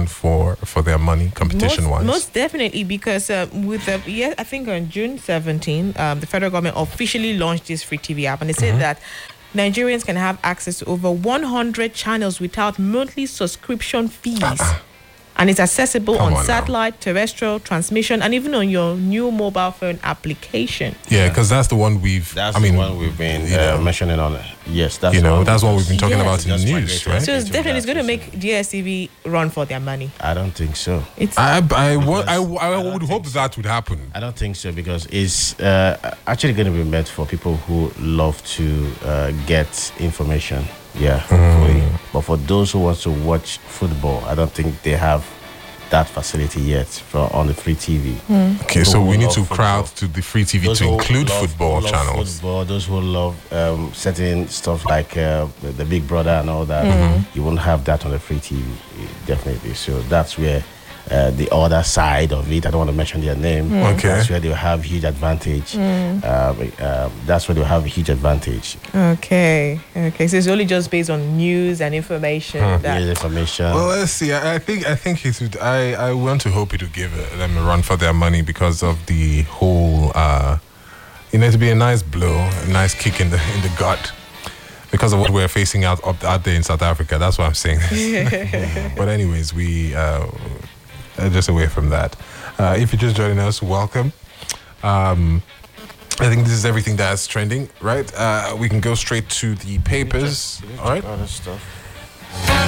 for their money, competition-wise? Most definitely, because I think on June 17, the federal government officially launched this free TV app, and they said that Nigerians can have access to over 100 channels without monthly subscription fees. And it's accessible on satellite, terrestrial, transmission, and even on your new mobile phone application. Yeah, because that's the one we've... the one we've been mentioning on it. Yes, that's that's what we've been talking about in the news, right? So it's definitely going to make DSTV run for their money. I don't think so. I would hope that would happen. I don't think so, because it's actually going to be meant for people who love to get information. Yeah, but for those who want to watch football, I don't think they have that facility yet on the free TV. Okay, so we need to crowd to the free TV to include football channels. Those who love certain stuff like the Big Brother and all that, you won't have that on the free TV, definitely. So that's where the other side of it, I don't want to mention their name. Okay. That's where they'll have huge advantage. That's where they'll have a huge advantage. Okay. So it's only just based on news and information. Well, let's see. I think it would. I want to hope it would give them a run for their money, because of the whole. To be a nice blow, a nice kick in the gut. Because of what we're facing out there in South Africa. That's why I'm saying this. But anyways, we just away from that. If you're just joining us, welcome. I think this is everything that's trending, right? We can go straight to the papers. All right. Other stuff.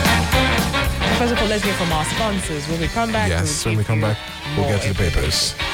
First of all, let's hear from our sponsors. When we come back, when we come back, we'll get to the papers.